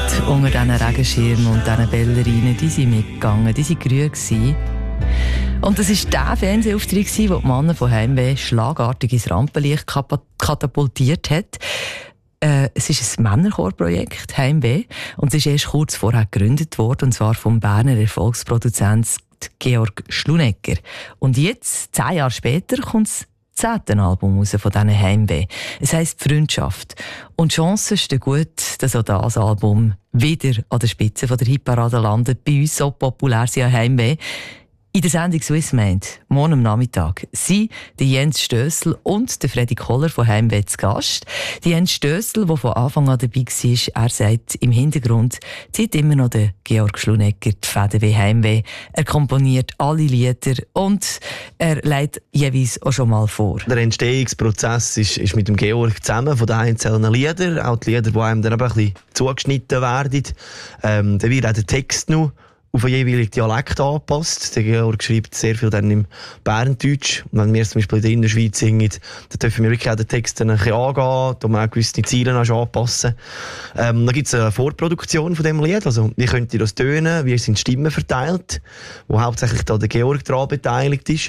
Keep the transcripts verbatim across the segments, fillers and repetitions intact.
unter diesen Regenschirmen und diesen Ballerinen, die sind mitgegangen, die waren grün gewesen. Und das war der Fernsehauftritt, der die Männer von Heimweh schlagartig ins Rampenlicht katapultiert hat. Äh, es ist ein Männerchorprojekt, Heimweh, und es ist erst kurz vorher gegründet worden, und zwar vom Berner Erfolgsproduzenten Georg Schlunegger. Und jetzt, zehn Jahre später, kommt das zehnte Album raus von diesen Heimweh. Es heisst «Freundschaft». Und die Chancen stehen gut, dass auch dieses Album wieder an der Spitze von der Hitparade landet. Bei uns so populär sind ja Heimweh. In der Sendung «Swiss Made», morgen am Nachmittag, sind der Jens Stössel und der Freddy Koller von Heimweh zu Gast. Der Jens Stössel, der von Anfang an dabei war, er sagt, im Hintergrund zieht immer noch der Georg Schlunegger die Fäden wie Heimweh. Er komponiert alle Lieder und er legt jeweils auch schon mal vor. Der Entstehungsprozess ist, ist mit dem Georg zusammen von den einzelnen Liedern, auch die Lieder, die einem dann ein bisschen zugeschnitten werden. Ähm, dann wird auch der Text noch auf den jeweiligen Dialekt angepasst. Der Georg schreibt sehr viel dann im Berndeutsch. Und wenn wir zum Beispiel in der Schweiz singen, dann dürfen wir wirklich auch den Text ein bisschen angehen, da man auch gewisse Ziele anpassen. Ähm, dann gibt es eine Vorproduktion von dem Lied. Also, wie könnt ihr das tönen? Wie sind die Stimmen verteilt? Wo hauptsächlich da der Georg daran beteiligt ist.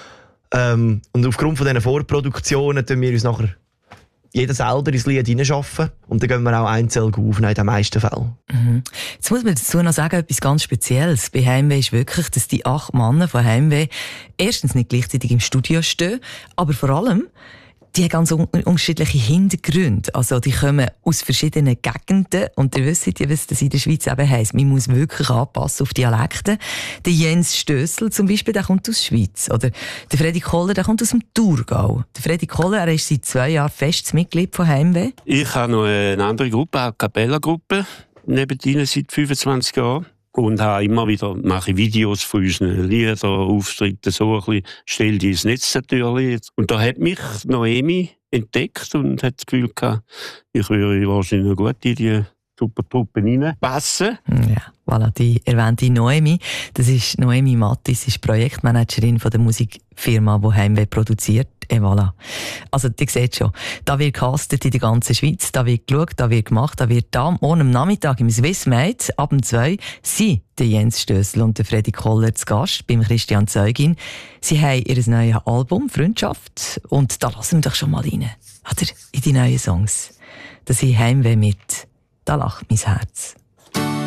Ähm, und aufgrund von diesen Vorproduktionen tun wir uns nachher jeder selber ins Lied hineinschaffen. Und dann gehen wir auch einzeln aufnehmen, in den meisten Fällen. Mhm. Jetzt muss man dazu noch sagen, etwas ganz Spezielles bei Heimweh ist wirklich, dass die acht Männer von Heimweh erstens nicht gleichzeitig im Studio stehen, aber vor allem, die haben ganz un- unterschiedliche Hintergründe. Also, die kommen aus verschiedenen Gegenden. Und ihr wisst ja, was das in der Schweiz eben heisst. Man muss wirklich anpassen auf Dialekte. Der Jens Stössel zum Beispiel, der kommt aus der Schweiz. Oder der Freddy Koller, der kommt aus dem Thurgau. Der Freddy Koller, er ist seit zwei Jahren festes Mitglied von Heimweh. Ich habe noch eine andere Gruppe, eine Capella-Gruppe, neben ihnen seit fünfundzwanzig Jahren. Und habe immer wieder, mache Videos von unseren Liedern, Auftritten, so ein bisschen, stelle die ins Netz natürlich. Und da hat mich Noemi entdeckt und hat das Gefühl gehabt, ich würde wahrscheinlich gut in die super Truppe reinpassen. Ja, voilà, die erwähnte Noemi, das ist Noemi Mattis, ist Projektmanagerin von der Musikfirma, die Heimweh produziert. Et voilà. Also, ihr seht schon, da wird gecastet in der ganzen Schweiz, da wird geschaut, da wird gemacht, da wird da morgen am Nachmittag im Swiss Made ab um zwei sind der Jens Stössel und der Freddy Koller zu Gast beim Christian Zeugin. Sie haben ihr neues Album «Freundschaft» und da lassen wir doch schon mal rein. Oder in die neuen Songs. Das sind Heimweh mit «Da lacht mein Herz».